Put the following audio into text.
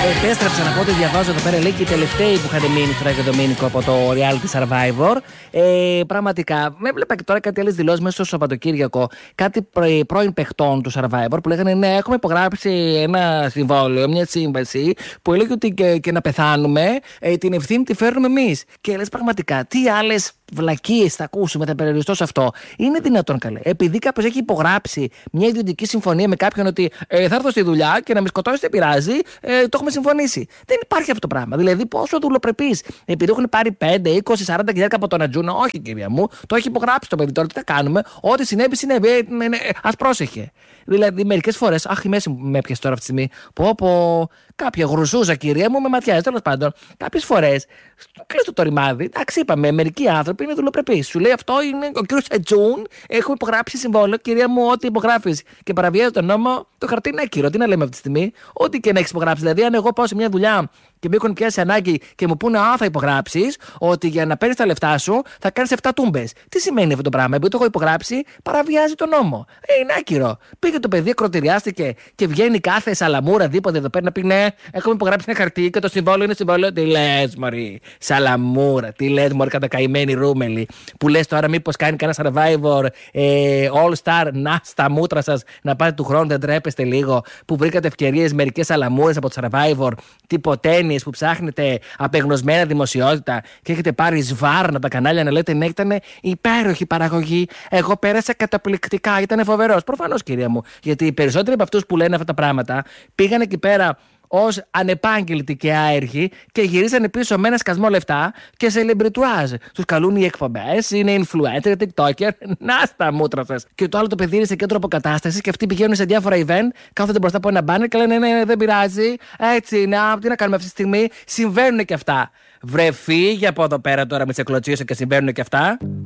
Επέστρεψα να πω ότι διαβάζω εδώ πέρα, λέει, και οι τελευταίοι που είχαν μείνει στο Ράγιο Ντομήνικο από το Reality Survivor. Πραγματικά, με έβλεπα και τώρα κάτι άλλες δηλώσεις μέσα στο Σαββατοκύριακο. Κάτι πρώην παιχτών του Survivor που λέγανε ναι, έχουμε υπογράψει ένα συμβόλαιο, μια σύμβαση που έλεγε ότι και να πεθάνουμε, την ευθύνη τη φέρνουμε εμείς. Και λες πραγματικά, τι άλλες βλακίες θα ακούσουμε, θα περιοριστώ σε αυτό. Είναι δυνατόν, καλέ? Επειδή κάποιος έχει υπογράψει μια ιδιωτική συμφωνία με κάποιον ότι θα έρθω στη δουλειά και να με σκοτώσει δεν πειράζει, το έχουμε συμφωνήσει. Δεν υπάρχει αυτό το πράγμα. Δηλαδή, πόσο δουλοπρεπείς. Επειδή έχουν πάρει 5, 20, 40 χιλιάδες από τον Ατζούνα, όχι κυρία μου, το έχει υπογράψει το παιδί. Τώρα τι θα κάνουμε? Ό,τι συνέβη, συνέβη. Ας πρόσεχε. Δηλαδή, μερικές φορές, αχ, η μέση μου με έπιασε τώρα αυτή τη στιγμή. Πω, κάποια γρουσούζα, κυρία μου, με ματιάζει. Τέλος πάντων, κάποιες φορές, κλείστο το ρημάδι. Εντάξει, είπαμε, μερικοί άνθρωποι είναι δουλοπρεπείς. Σου λέει αυτό είναι ο κύριος Ατζούν. Έχουμε υπογράψει συμβόλαιο, κυρία μου, ό,τι υπογράφεις και παραβιάζει τον νόμο, το χαρτί είναι άκυρο. Τι να λέμε αυτή τη στιγμή? Ό,τι και να έχεις υπογράψει. Δηλαδή, αν εγώ πάω σε μια δουλειά και με έχουν πιάσει ανάγκη και μου πούνε θα υπογράψεις ότι για να παίρνεις τα λεφτά σου θα κάνεις 7 τούμπες. Τι σημαίνει αυτό το πράγμα? Επειδή το έχω υπογράψει, παραβιάζει τον νόμο. Είναι άκυρο. Πήγε το παιδί, ακροτηριάστηκε και βγαίνει κάθε σαλαμούρα δίποτε εδώ πέρα να πει ναι, έχουμε υπογράψει ένα χαρτί και το συμβόλαιο είναι συμβόλαιο. Τι λες, μωρή? Σαλαμούρα, τι λες, μωρή, κατακαημένη ρούμελη. Που λες τώρα, μήπως κάνει κανένα survivor all star, να στα μούτρα σας να πάτε του χρόνου, δεν τρέπεστε λίγο που βρήκατε ευκαιρίες μερικές σαλαμούρες από το survivor, τυποτένιες που ψάχνετε απεγνωσμένα δημοσιότητα και έχετε πάρει σβάρνα τα κανάλια να λέτε ναι, ήταν υπέροχη παραγωγή. Εγώ πέρασα καταπληκτικά, ήταν φοβερός. Προφανώς, κυρία μου, γιατί οι περισσότεροι από αυτούς που λένε αυτά τα πράγματα πήγαν εκεί πέρα ως ανεπάγγελτοι και άεργοι και γυρίσανε πίσω με ένα σκασμό λεφτά και σε λεμπριτουάζ. Τους καλούν οι εκπομπές, είναι influencer, tiktoker, να στα μούτρα σας. Και το άλλο το παιδί είναι σε κέντρο αποκατάστασης και αυτοί πηγαίνουν σε διάφορα event, κάθονται μπροστά από ένα μπάνερ και λένε ναι, δεν πειράζει, έτσι είναι, τι να κάνουμε αυτή τη στιγμή. Συμβαίνουν και αυτά. Βρε, φύγε από εδώ πέρα τώρα με τις εκλωτσίες και συμβαίνουν και αυτά.